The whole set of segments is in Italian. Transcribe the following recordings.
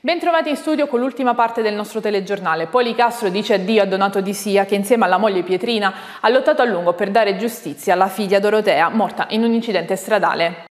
Bentrovati in studio con l'ultima parte del nostro telegiornale. Policastro dice addio a Donato Di Sia, che insieme alla moglie Pietrina ha lottato a lungo per dare giustizia alla figlia Dorotea, morta in un incidente stradale.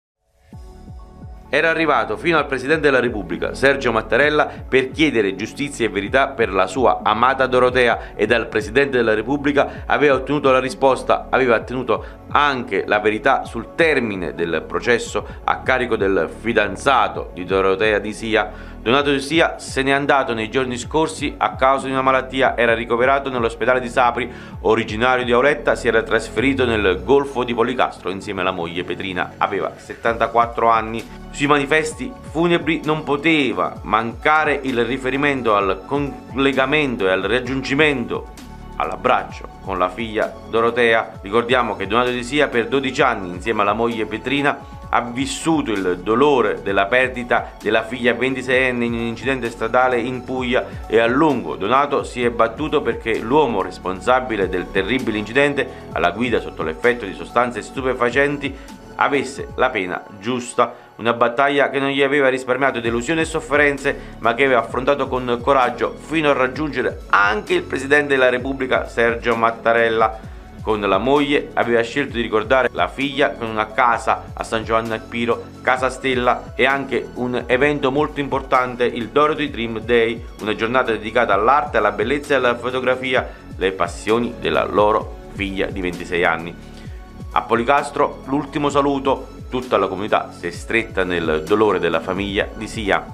Era arrivato fino al Presidente della Repubblica, Sergio Mattarella, per chiedere giustizia e verità per la sua amata Dorotea e dal Presidente della Repubblica aveva ottenuto la risposta, aveva ottenuto anche la verità sul termine del processo a carico del fidanzato di Dorotea Di Sia. Donato Di Sia se n'è andato nei giorni scorsi a causa di una malattia, era ricoverato nell'ospedale di Sapri, originario di Auletta, si era trasferito nel Golfo di Policastro insieme alla moglie Pietrina, aveva 74 anni. Sui manifesti funebri non poteva mancare il riferimento al collegamento e al raggiungimento, all'abbraccio con la figlia Dorotea. Ricordiamo che Donato Di Sia per 12 anni insieme alla moglie Pietrina ha vissuto il dolore della perdita della figlia 26enne in un incidente stradale in Puglia e a lungo Donato si è battuto perché l'uomo responsabile del terribile incidente, alla guida sotto l'effetto di sostanze stupefacenti, avesse la pena giusta. Una battaglia che non gli aveva risparmiato delusioni e sofferenze, ma che aveva affrontato con coraggio fino a raggiungere anche il Presidente della Repubblica Sergio Mattarella. Con la moglie aveva scelto di ricordare la figlia con una casa a San Giovanni al Piro, Casa Stella, e anche un evento molto importante, il Dorothy Dream Day, una giornata dedicata all'arte, alla bellezza e alla fotografia, le passioni della loro figlia di 26 anni. A Policastro l'ultimo saluto, tutta la comunità si è stretta nel dolore della famiglia Di Sia.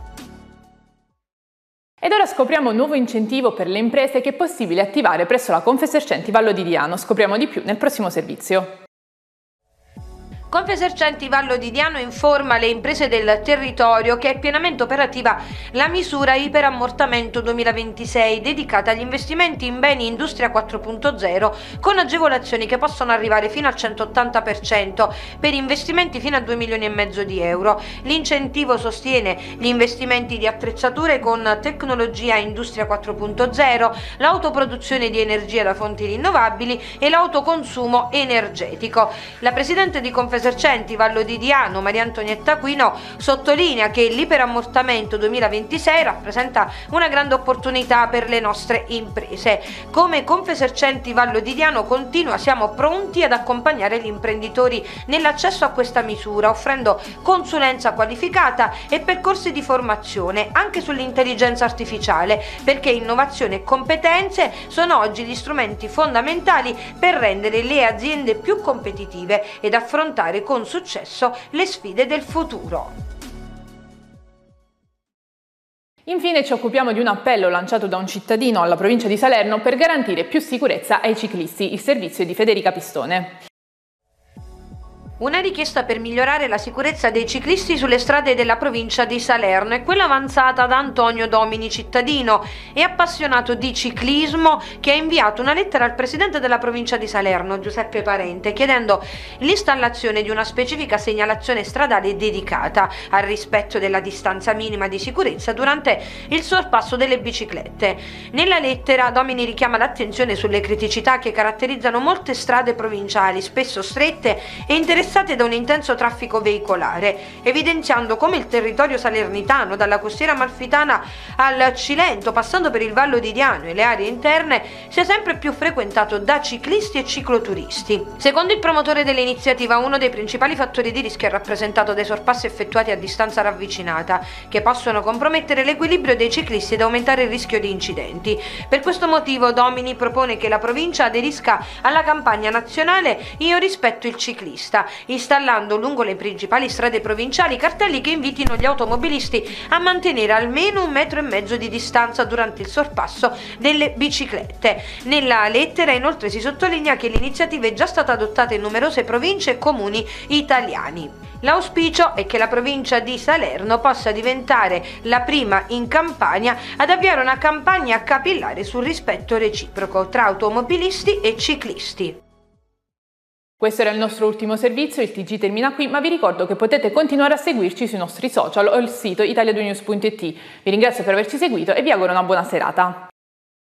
Ed ora scopriamo un nuovo incentivo per le imprese che è possibile attivare presso la Confesercenti Vallo di Diano. Scopriamo di più nel prossimo servizio. Confesercenti Vallo di Diano informa le imprese del territorio che è pienamente operativa la misura Iperammortamento 2026 dedicata agli investimenti in beni Industria 4.0 con agevolazioni che possono arrivare fino al 180% per investimenti fino a 2,5 milioni di euro. L'incentivo sostiene gli investimenti di attrezzature con tecnologia Industria 4.0, l'autoproduzione di energia da fonti rinnovabili e l'autoconsumo energetico. La presidente di Confesercenti Vallo di Diano, Maria Antonietta Aquino, sottolinea che l'Iperammortamento 2026 rappresenta una grande opportunità per le nostre imprese. Come Confesercenti Vallo di Diano continua, siamo pronti ad accompagnare gli imprenditori nell'accesso a questa misura, offrendo consulenza qualificata e percorsi di formazione anche sull'intelligenza artificiale, perché innovazione e competenze sono oggi gli strumenti fondamentali per rendere le aziende più competitive ed affrontare con successo le sfide del futuro. Infine ci occupiamo di un appello lanciato da un cittadino alla provincia di Salerno per garantire più sicurezza ai ciclisti. Il servizio è di Federica Pistone. Una richiesta per migliorare la sicurezza dei ciclisti sulle strade della provincia di Salerno è quella avanzata da Antonio Domini, cittadino e appassionato di ciclismo, che ha inviato una lettera al presidente della provincia di Salerno, Giuseppe Parente, chiedendo l'installazione di una specifica segnalazione stradale dedicata al rispetto della distanza minima di sicurezza durante il sorpasso delle biciclette. Nella lettera Domini richiama l'attenzione sulle criticità che caratterizzano molte strade provinciali, spesso strette e interessate da un intenso traffico veicolare, evidenziando come il territorio salernitano, dalla costiera amalfitana al Cilento, passando per il Vallo di Diano e le aree interne, sia sempre più frequentato da ciclisti e cicloturisti. Secondo il promotore dell'iniziativa, uno dei principali fattori di rischio è rappresentato dai sorpassi effettuati a distanza ravvicinata, che possono compromettere l'equilibrio dei ciclisti ed aumentare il rischio di incidenti. Per questo motivo Domini propone che la provincia aderisca alla campagna nazionale Io rispetto il ciclista, installando lungo le principali strade provinciali cartelli che invitino gli automobilisti a mantenere almeno 1,5 metri di distanza durante il sorpasso delle biciclette. Nella lettera inoltre si sottolinea che l'iniziativa è già stata adottata in numerose province e comuni italiani. L'auspicio è che la provincia di Salerno possa diventare la prima in Campania ad avviare una campagna capillare sul rispetto reciproco tra automobilisti e ciclisti. Questo era il nostro ultimo servizio, il TG termina qui, ma vi ricordo che potete continuare a seguirci sui nostri social o il sito italiadunews.it. Vi ringrazio per averci seguito e vi auguro una buona serata.